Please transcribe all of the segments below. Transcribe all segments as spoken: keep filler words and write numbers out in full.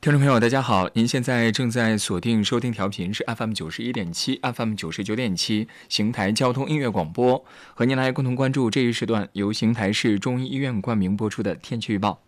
听众朋友，大家好，您现在正在锁定收听调频是 F M 九十一点七 F M 九十九点七邢台交通音乐广播，和您来共同关注这一时段由邢台市中医医院冠名播出的天气预报。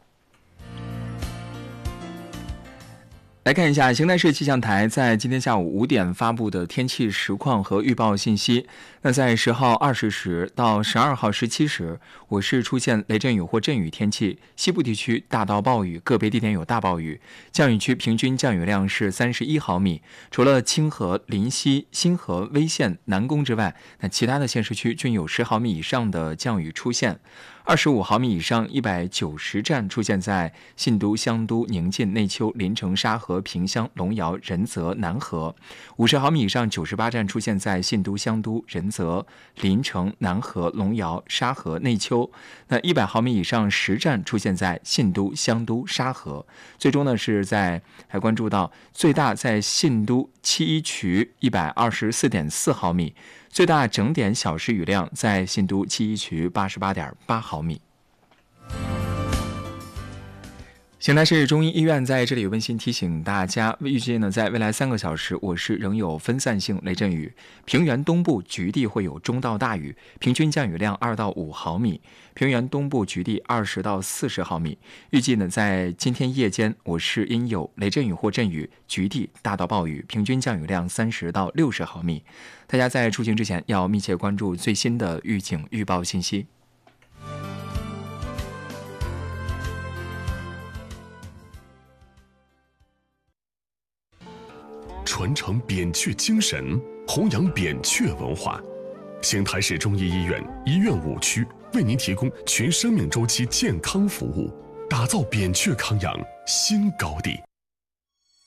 来看一下邢台市气象台在今天下午五点发布的天气实况和预报信息。那在十号二十时到十二号十七时，我市出现雷阵雨或阵雨天气，西部地区大到暴雨，个别地点有大暴雨，降雨区平均降雨量是三十一毫米。除了清河、临溪、新河、威县、南宫之外，那其他的县市区均有十毫米以上的降雨出现。二十五毫米以上一百九十站出现在信都、香都、宁晋、内丘、临城、沙河、萍乡、龙窑、仁泽、南河；五十毫米以上九十八站出现在信都、香都、仁泽、临城、南河、龙窑、沙河、内丘。那一百毫米以上十站出现在信都、香都、沙河。最终呢是在还关注到最大在信都七一渠一百二十四点四毫米。最大整点小时雨量在信都七一渠八十八点八毫米。邢台市中医医院在这里温馨提醒大家，预计呢在未来三个小时，我市仍有分散性雷阵雨，平原东部局地会有中到大雨，平均降雨量二到五毫米，平原东部局地二十到四十毫米。预计呢在今天夜间，我市应有雷阵雨或阵雨，局地大到暴雨，平均降雨量三十到六十毫米。大家在出行之前要密切关注最新的预警预报信息。 传承扁鹊精神，弘扬扁鹊文化。邢台市中医医院医院五区为您提供全生命周期健康服务，打造扁鹊康养新高地。